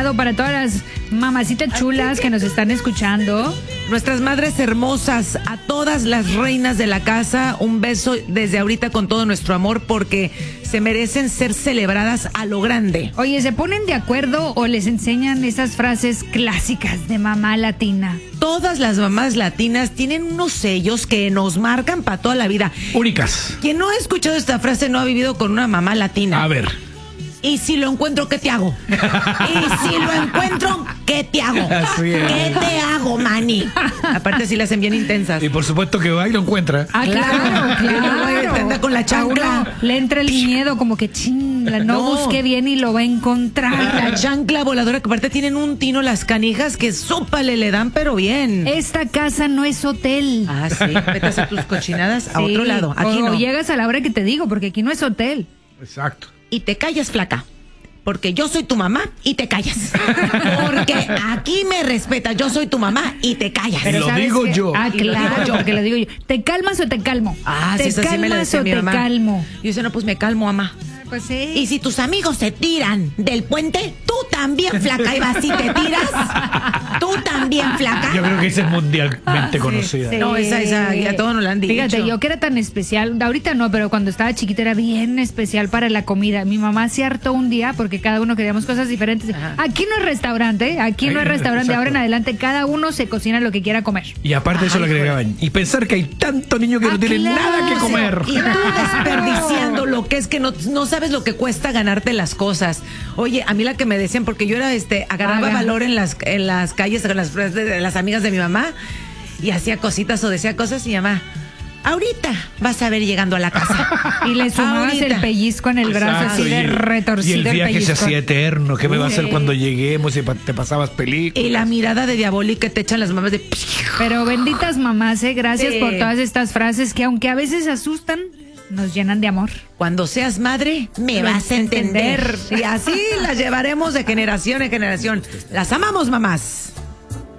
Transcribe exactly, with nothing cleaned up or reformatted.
dedicado para todas las mamacitas chulas que nos están escuchando. Nuestras madres hermosas, a todas las reinas de la casa, un beso desde ahorita con todo nuestro amor porque se merecen ser celebradas a lo grande. Oye, ¿se ponen de acuerdo o les enseñan esas frases clásicas de mamá latina? Todas las mamás latinas tienen unos sellos que nos marcan para toda la vida. Únicas. Quien no ha escuchado esta frase no ha vivido con una mamá latina. A ver. Y si lo encuentro, ¿qué te hago? Y si lo encuentro, ¿qué te hago? Así es. ¿Qué te hago, mani? Aparte sí las hacen bien intensas. Y por supuesto que va y lo encuentra. Ah, claro, claro. Te anda con la chancla. A uno le entra el miedo como que chingla, no, No. busque bien y lo va a encontrar. La chancla voladora, que aparte tienen un tino las canijas que súpale le dan, pero bien. Esta casa no es hotel. Ah, sí. Vete a hacer tus cochinadas a Sí, otro lado. Aquí o no. llegas a la hora que te digo, porque aquí no es hotel. Exacto. Y te callas, flaca. Porque yo soy tu mamá y te callas. Porque aquí me respetas. Yo soy tu mamá y te callas. Pero lo ¿sabes digo qué? yo. Ah, Y lo claro, digo yo. porque lo digo yo. ¿Te calmas o te calmo? Ah, ¿Te sí, esa sí me la calmas decía o mi te mamá. calmo? Y yo decía, no, pues me calmo, mamá. Pues sí. Y si tus amigos se tiran del puente, tú también, flaca, y vas y te tiras. Tú también, flaca. Yo creo que esa es mundialmente conocida. sí. No, esa, esa, ya todos nos la han dicho. Fíjate, yo que era tan especial, ahorita no, pero cuando estaba chiquita era bien especial para la comida. Mi mamá se hartó un día porque cada uno queríamos cosas diferentes. Ajá. Aquí no es restaurante, ¿eh? Aquí no es restaurante. De ahora en Exacto. adelante cada uno se cocina lo que quiera comer. Y aparte de eso Ay, le agregaban. Y pensar que hay tanto niño que Ah, no tienen claro. nada que comer. Y tú desperdiciando lo que es que no, no sabes lo que cuesta ganarte las cosas. Oye, a mí la que me decían, porque yo era, este, agarraba Haga. valor en las, en las calles con las, de las amigas de mi mamá y hacía cositas o decía cosas y mi mamá, ahorita vas a ver llegando a la casa. Y le sumabas Ahorita. el pellizco en el brazo Exacto, así de y el- retorcido. Y el viaje se pellizco. hacía eterno. ¿Qué me va a hacer Sí. cuando lleguemos? Y pa- te pasabas películas. Y la mirada de diabólica que te echan las mamás de... Pero benditas mamás, ¿eh? Gracias Sí. por todas estas frases que aunque a veces asustan, nos llenan de amor. Cuando seas madre, me vas a entender. Y así las llevaremos de generación en generación. Las amamos, mamás.